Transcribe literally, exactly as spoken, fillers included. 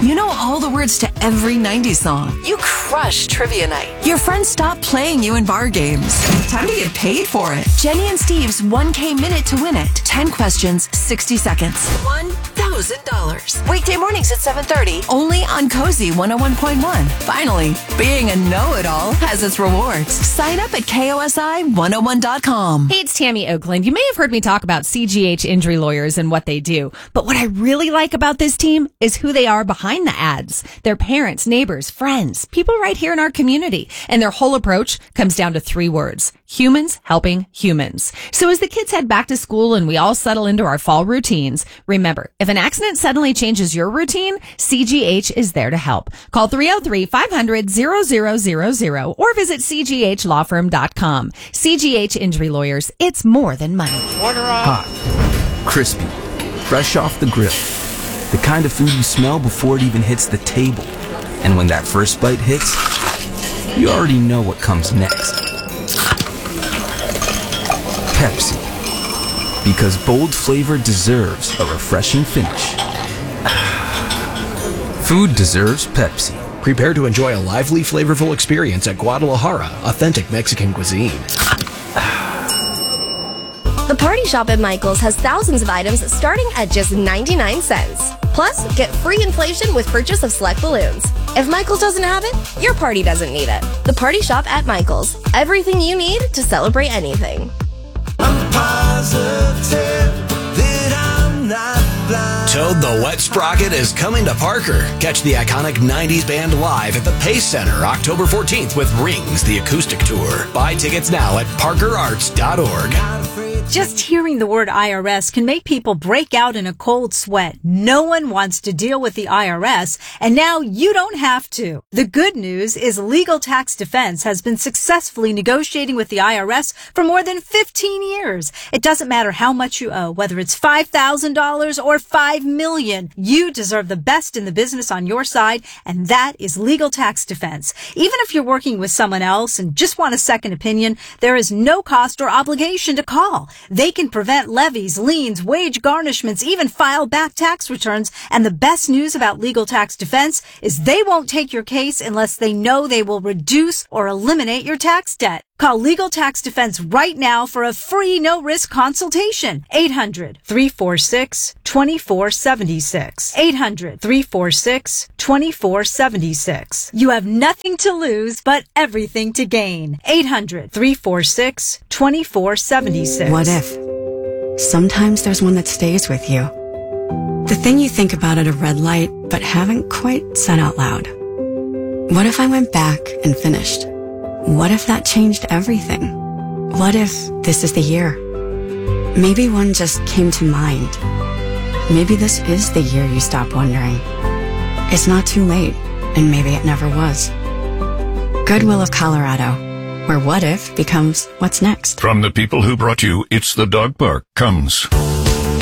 You know all the words to every nineties song. You crush trivia night. Your friends stop playing you in bar games. Time to get paid for it. Jenny and Steve's one K Minute to Win It. ten questions, sixty seconds. one thousand dollars. Weekday mornings at seven thirty. Only on Cozy one oh one point one. Finally, being a know-it-all has its rewards. Sign up at K O S I one oh one dot com. Hey, it's Tammy Oakland. You may have heard me talk about C G H Injury Lawyers and what they do. But what I really like about this team is who they are behind the ads. Their parents, neighbors, friends, people right here in our community. And their whole approach comes down to three words. Humans helping humans. So as the kids head back to school and we all settle into our fall routines, remember, if an accident suddenly changes your routine, C G H is there to help. Call three oh three, five hundred, zero zero zero zero or visit c g h law firm dot com. C G H Injury Lawyers, it's more than money. Hot, crispy, fresh off the grill. The kind of food you smell before it even hits the table. And when that first bite hits, you already know what comes next. Pepsi. Because bold flavor deserves a refreshing finish. Food deserves Pepsi. Prepare to enjoy a lively, flavorful experience at Guadalajara, authentic Mexican cuisine. The Party Shop at Michael's has thousands of items starting at just ninety-nine cents. Plus, get free inflation with purchase of select balloons. If Michael's doesn't have it, your party doesn't need it. The Party Shop at Michael's. Everything you need to celebrate anything. I'm positive that I'm not blind. Toad the Wet Sprocket is coming to Parker. Catch the iconic nineties band live at the Pace Center October fourteenth with Rings, the acoustic tour. Buy tickets now at parker arts dot org. Just hearing the word I R S can make people break out in a cold sweat. No one wants to deal with the I R S, and now you don't have to. The good news is Legal Tax Defense has been successfully negotiating with the I R S for more than fifteen years. It doesn't matter how much you owe, whether it's five thousand dollars or five million dollars. You deserve the best in the business on your side, and that is Legal Tax Defense. Even if you're working with someone else and just want a second opinion, there is no cost or obligation to call. They can prevent levies, liens, wage garnishments, even file back tax returns. And the best news about Legal Tax Defense is they won't take your case unless they know they will reduce or eliminate your tax debt. Call Legal Tax Defense right now for a free no-risk consultation. eight hundred, three four six, two four seven six. eight hundred, three four six, two four seven six. You have nothing to lose, but everything to gain. eight hundred, three four six, two four seven six. What if? Sometimes there's one that stays with you. The thing you think about at a red light, but haven't quite said out loud. What if I went back and finished? What if that changed everything? What if this is the year? Maybe one just came to mind. Maybe this is the year you stop wondering. It's not too late, and maybe it never was. Goodwill of Colorado, where what if becomes what's next. From the people who brought you It's the Dog Park comes